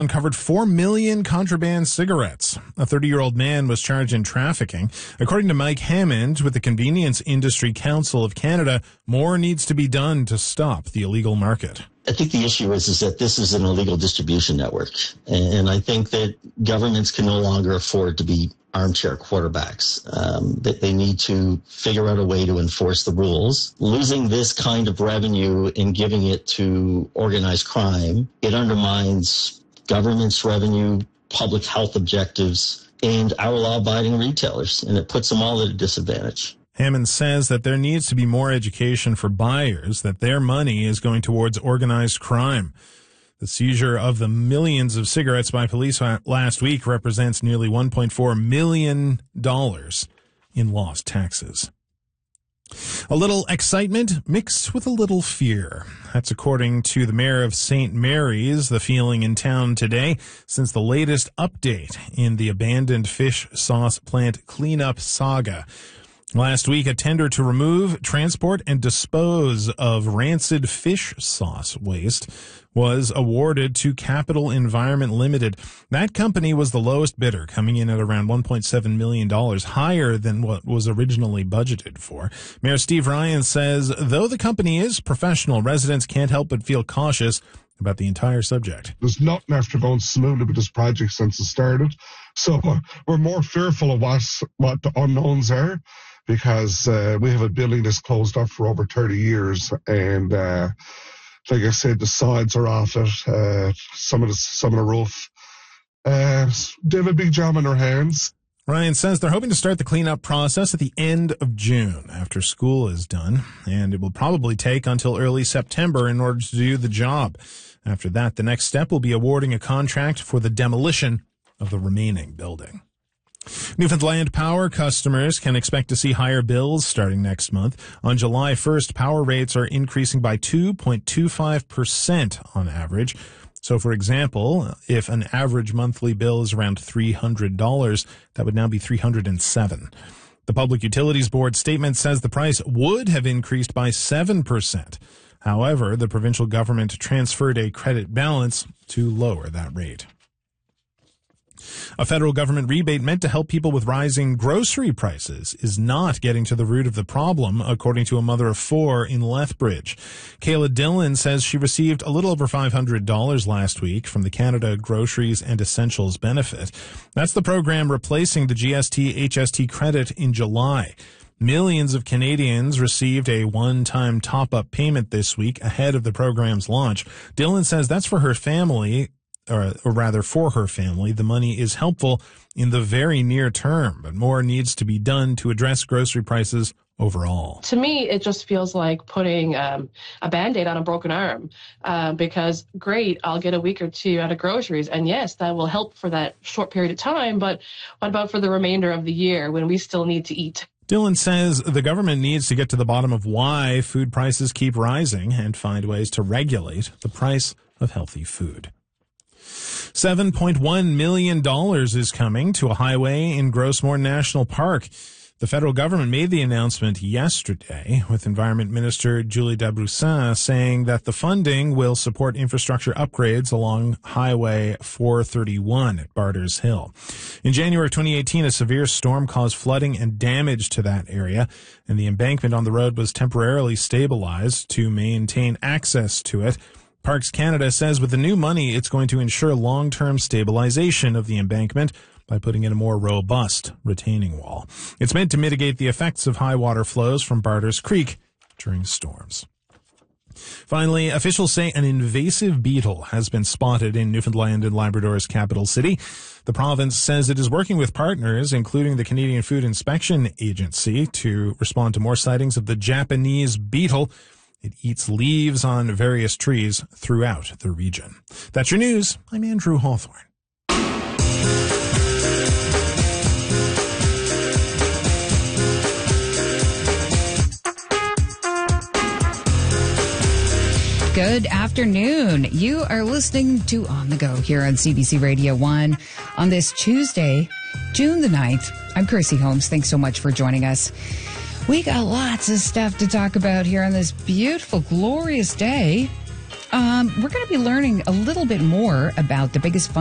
uncovered 4 million contraband cigarettes. A 30-year-old man was charged in trafficking. According to Mike Hammond with the Convenience Industry Council of Canada, more needs to be done to stop the illegal market. I think the issue is that this is an illegal distribution network. And I think that governments can no longer afford to be armchair quarterbacks. That they need to figure out a way to enforce the rules. Losing this kind of revenue and giving it to organized crime, it undermines government's revenue, public health objectives, and our law-abiding retailers, and it puts them all at a disadvantage. Hammond says that there needs to be more education for buyers, that their money is going towards organized crime. The seizure of the millions of cigarettes by police last week represents nearly $1.4 million in lost taxes. A little excitement mixed with a little fear. That's according to the mayor of St. Mary's, the feeling in town today since the latest update in the abandoned fish sauce plant cleanup saga. Last week, a tender to remove, transport, and dispose of rancid fish sauce waste was awarded to Capital Environment Limited. That company was the lowest bidder, coming in at around $1.7 million, higher than what was originally budgeted for. Mayor Steve Ryan says, though the company is professional, residents can't help but feel cautious about the entire subject. There's nothing after going smoothly with this project since it started. So we're more fearful of what the unknowns are, because we have a building that's closed up for over 30 years. And like I said, the sides are off it, some of the roof. They have a big job in their hands. Ryan says they're hoping to start the cleanup process at the end of June after school is done, and it will probably take until early September in order to do the job. After that, the next step will be awarding a contract for the demolition of the remaining building. Newfoundland Power customers can expect to see higher bills starting next month. On July 1st, power rates are increasing by 2.25% on average. So, for example, if an average monthly bill is around $300, that would now be $307. The Public Utilities Board statement says the price would have increased by 7%. However, the provincial government transferred a credit balance to lower that rate. A federal government rebate meant to help people with rising grocery prices is not getting to the root of the problem, according to a mother of four in Lethbridge. Kayla Dillon says she received a little over $500 last week from the Canada Groceries and Essentials benefit. That's the program replacing the GST-HST credit in July. Millions of Canadians received a one-time top-up payment this week ahead of the program's launch. Dillon says that's for her family, or rather for her family. The money is helpful in the very near term, but more needs to be done to address grocery prices overall. To me, it just feels like putting a Band-Aid on a broken arm, because great, I'll get a week or two out of groceries, and yes, that will help for that short period of time, but what about for the remainder of the year when we still need to eat? Dillon says the government needs to get to the bottom of why food prices keep rising and find ways to regulate the price of healthy food. $7.1 million is coming to a highway in Grossmore National Park. The federal government made the announcement yesterday, with Environment Minister Julie Dabroussin saying that the funding will support infrastructure upgrades along Highway 431 at Barters Hill. In January 2018, a severe storm caused flooding and damage to that area, and the embankment on the road was temporarily stabilized to maintain access to it. Parks Canada says with the new money, it's going to ensure long-term stabilization of the embankment by putting in a more robust retaining wall. It's meant to mitigate the effects of high water flows from Barters Creek during storms. Finally, officials say an invasive beetle has been spotted in Newfoundland and Labrador's capital city. The province says it is working with partners, including the Canadian Food Inspection Agency, to respond to more sightings of the Japanese beetle. It eats leaves on various trees throughout the region. That's your news. I'm Andrew Hawthorne. Good afternoon. You are listening to On the Go here on CBC Radio 1 on this Tuesday, June the 9th. I'm Chrissy Holmes. Thanks so much for joining us. We got lots of stuff to talk about here on this beautiful, glorious day. We're going to be learning a little bit more about the biggest